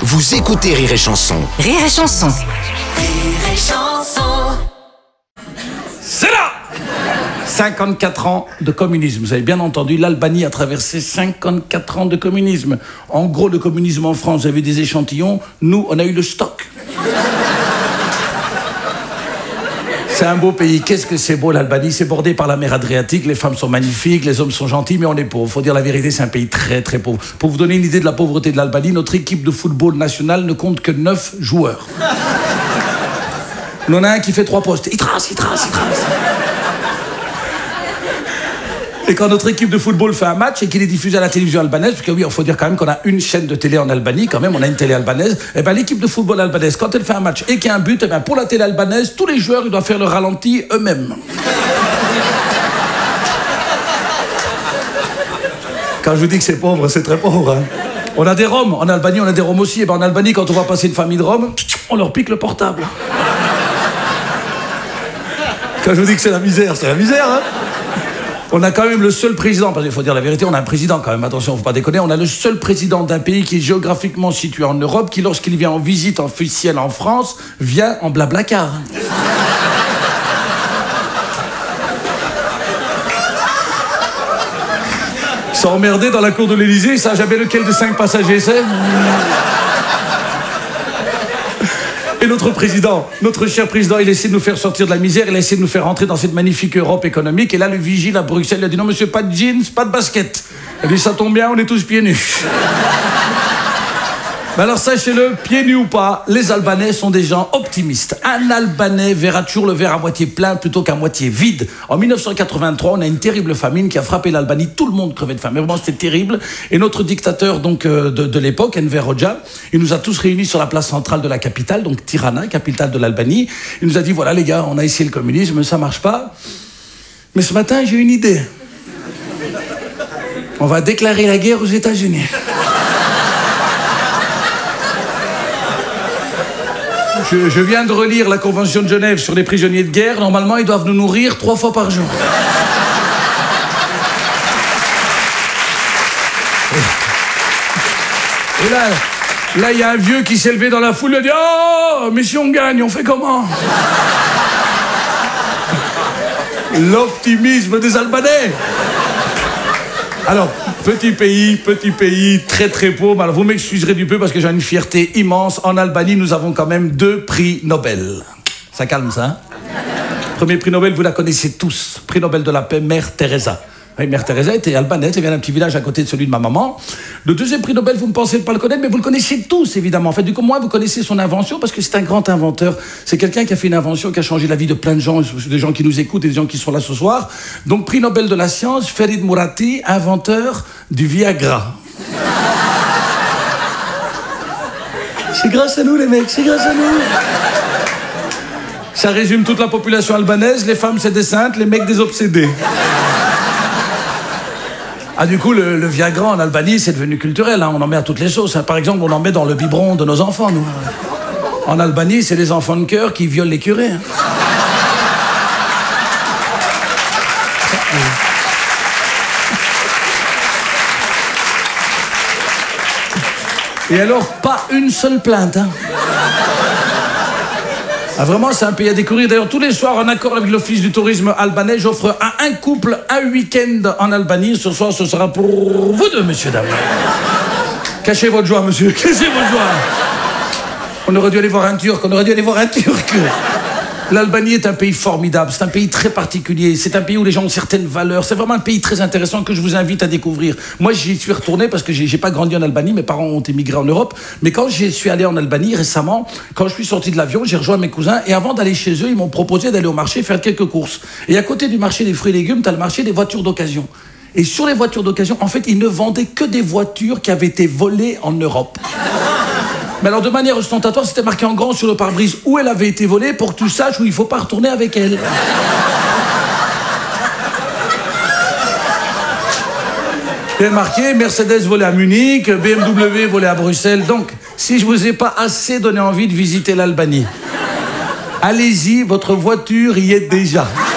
Vous écoutez Rire et Chanson. Rire et Chanson. Rire et Chanson. C'est là 54 ans de communisme. Vous avez bien entendu, l'Albanie a traversé 54 ans de communisme. En gros, le communisme en France, vous avez des échantillons. Nous, on a eu le stock. C'est un beau pays. Qu'est-ce que c'est beau, l'Albanie. C'est bordé par la mer Adriatique. Les femmes sont magnifiques, les hommes sont gentils, mais on est pauvre. Faut dire la vérité, c'est un pays très, très pauvre. Pour vous donner une idée de la pauvreté de l'Albanie, notre équipe de football nationale ne compte que 9 joueurs. On en a un qui fait 3 postes. Il trace. Et quand notre équipe de football fait un match et qu'il est diffusé à la télévision albanaise, parce que oui, il faut dire quand même qu'on a une chaîne de télé en Albanie, quand même, on a une télé albanaise, et ben l'équipe de football albanaise, quand elle fait un match et qu'il y a un but, et ben pour la télé albanaise, tous les joueurs, ils doivent faire le ralenti eux-mêmes. Quand je vous dis que c'est pauvre, c'est très pauvre. Hein. On a des Roms, en Albanie, on a des Roms aussi. Et ben en Albanie, quand on va passer une famille de Roms, on leur pique le portable. Quand je vous dis que c'est la misère, c'est la misère, hein. On a quand même le seul président, parce qu'il faut dire la vérité, on a un président quand même, attention, faut pas déconner, on a le seul président d'un pays qui est géographiquement situé en Europe, qui lorsqu'il vient en visite officielle en France, vient en blablacar. Ils sont emmerdés dans la cour de l'Élysée, ils savent jamais lequel de 5 passagers c'est. Et notre président, notre cher président, il essaie de nous faire sortir de la misère, il a essayé de nous faire rentrer dans cette magnifique Europe économique. Et là, le vigile à Bruxelles, il a dit non, monsieur, pas de jeans, pas de basket. Il a dit ça tombe bien, on est tous pieds nus. Mais alors, sachez-le, pieds nus ou pas, les Albanais sont des gens optimistes. Un Albanais verra toujours le verre à moitié plein plutôt qu'à moitié vide. En 1983, on a une terrible famine qui a frappé l'Albanie. Tout le monde crevait de faim. Mais vraiment, c'était terrible. Et notre dictateur donc de l'époque, Enver Hoxha, il nous a tous réunis sur la place centrale de la capitale, donc Tirana, capitale de l'Albanie. Il nous a dit, voilà les gars, on a essayé le communisme, ça marche pas. Mais ce matin, j'ai une idée. On va déclarer la guerre aux États-Unis. Je viens de relire la Convention de Genève sur les prisonniers de guerre. Normalement, ils doivent nous nourrir 3 fois par jour. Et là, il y a un vieux qui s'est levé dans la foule. Il a dit « Oh, mais si on gagne, on fait comment ?» L'optimisme des Albanais. Alors, petit pays, très très pauvre. Alors, vous m'excuserez du peu parce que j'ai une fierté immense. En Albanie, nous avons quand même 2 prix Nobel. Ça calme, ça, hein? Premier prix Nobel, vous la connaissez tous. Prix Nobel de la paix, Mère Teresa. Oui, Mère Teresa était albanaise, elle vient d'un petit village à côté de celui de ma maman. Le deuxième prix Nobel, vous ne pensez pas le connaître, mais vous le connaissez tous, évidemment. En fait, du coup, moi, vous connaissez son invention parce que c'est un grand inventeur. C'est quelqu'un qui a fait une invention qui a changé la vie de plein de gens, des gens qui nous écoutent et des gens qui sont là ce soir. Donc, prix Nobel de la science, Ferit Mourati, inventeur du Viagra. C'est grâce à nous, les mecs, c'est grâce à nous. Ça résume toute la population albanaise. Les femmes, c'est des saintes, les mecs, des obsédés. Ah, du coup, le Viagra en Albanie, c'est devenu culturel. Hein. On en met à toutes les sauces. Hein. Par exemple, on en met dans le biberon de nos enfants, nous. En Albanie, c'est les enfants de cœur qui violent les curés. Hein. Et alors, pas une seule plainte. Hein. Ah, vraiment, c'est un pays à découvrir. D'ailleurs, tous les soirs, en accord avec l'Office du tourisme albanais, j'offre à un couple un week-end en Albanie. Ce soir, ce sera pour vous deux, messieurs, dames. Cachez votre joie, monsieur. Cachez votre joie. On aurait dû aller voir un Turc. L'Albanie est un pays formidable, c'est un pays très particulier, c'est un pays où les gens ont certaines valeurs, c'est vraiment un pays très intéressant que je vous invite à découvrir. Moi, j'y suis retourné parce que j'ai pas grandi en Albanie, mes parents ont émigré en Europe, mais quand je suis allé en Albanie récemment, quand je suis sorti de l'avion, j'ai rejoint mes cousins et avant d'aller chez eux, ils m'ont proposé d'aller au marché faire quelques courses. Et à côté du marché des fruits et légumes, t'as le marché des voitures d'occasion. Et sur les voitures d'occasion, en fait, ils ne vendaient que des voitures qui avaient été volées en Europe. Mais alors, de manière ostentatoire, c'était marqué en grand sur le pare-brise où elle avait été volée pour que tu saches où il ne faut pas retourner avec elle. Il y a marqué Mercedes volée à Munich, BMW volée à Bruxelles. Donc, si je ne vous ai pas assez donné envie de visiter l'Albanie, allez-y, votre voiture y est déjà.